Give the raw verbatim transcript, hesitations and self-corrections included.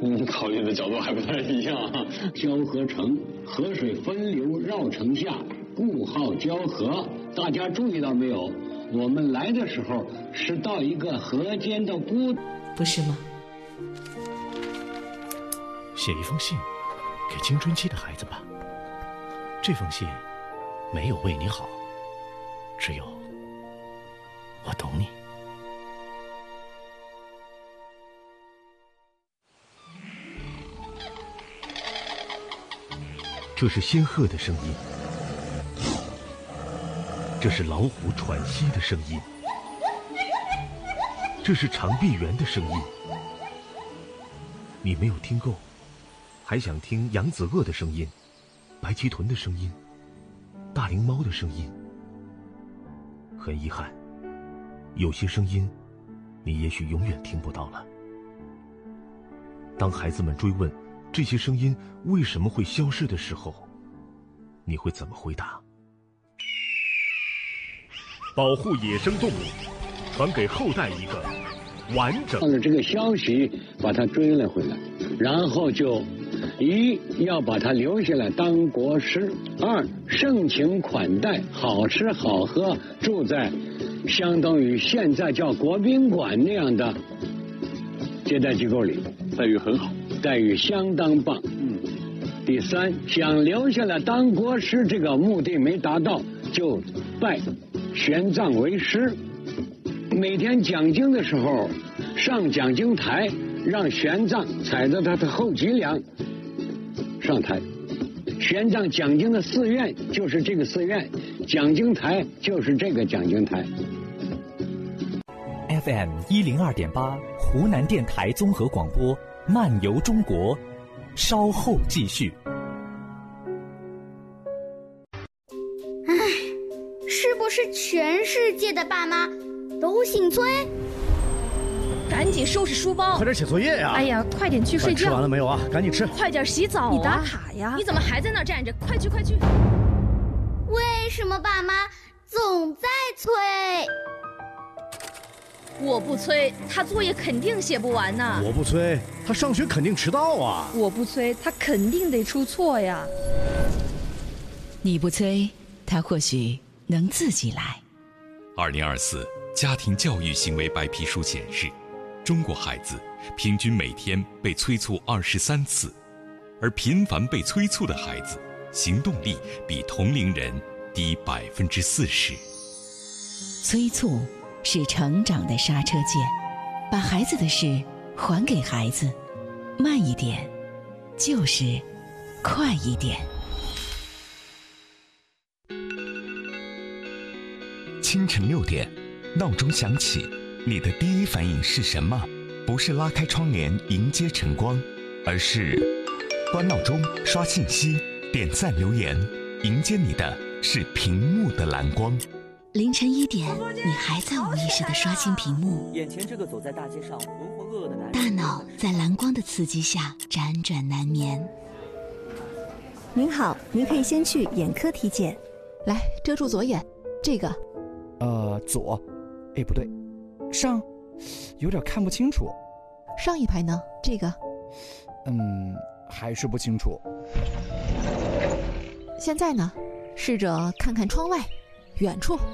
嗯，考虑的角度还不太一样啊。 交河城，河水分流绕城下，故号交河。大家注意到没有？我们来的时候是到一个河间的孤， 不是吗？ 写一封信给青春期的孩子吧。这封信没有为你好，只有我懂你。这是仙鹤的声音，这是老虎喘息的声音，这是长臂猿的声音。你没有听够，还想听扬子鳄的声音，白鳍豚的声音，大灵猫的声音。很遗憾，有些声音你也许永远听不到了。当孩子们追问这些声音为什么会消失的时候，你会怎么回答？保护野生动物，传给后代一个完整。 按照这个消息把他追了回来，然后就一要把他留下来当国师，二盛情款待，好吃好喝，住在相当于现在叫国宾馆那样的接待机构里， 待遇很好， 待遇相当棒。嗯。第三，想留下来当国师这个目的没达到，就拜玄奘为师。每天讲经的时候，上讲经台，让玄奘踩着他的后脊梁上台。玄奘讲经的寺院就是这个寺院，讲经台就是这个讲经台。 F M 一零二点八，湖南电台综合广播，漫游中国，稍后继续。 唉，是不是全世界的爸妈都姓崔？ 赶紧收拾书包， 快点写作业呀！ 哎呀，快点去睡觉。 吃完了没有啊？赶紧吃。 快点洗澡啊！ 你打卡呀！ 你怎么还在那儿站着？快去快去！ 为什么爸妈总在催？ 我不催，他作业肯定写不完呢。 我不催，他上学肯定迟到啊。 我不催，他肯定得出错呀。 你不催，他或许能自己来。 二零二四家庭教育行为白皮书显示，中国孩子平均每天被催促二十三次，而频繁被催促的孩子，行动力比同龄人低百分之四十。 催促是成长的刹车键，把孩子的事还给孩子，慢一点，就是快一点。 清晨六点，闹钟响起，你的第一反应是什么？不是拉开窗帘迎接晨光，而是关闹钟、刷信息、点赞留言，迎接你的是屏幕的蓝光。 凌晨一点，你还在无意识地刷新屏幕， 眼前这个走在大街上浑浑噩噩的男人， 大脑在蓝光的刺激下辗转难眠。 您好，您可以先去眼科体检。 来，遮住左眼，这个。 呃，左，哎，不对，上，有点看不清楚。 上一排呢？这个。 嗯，还是不清楚。 现在呢？试着看看窗外，远处。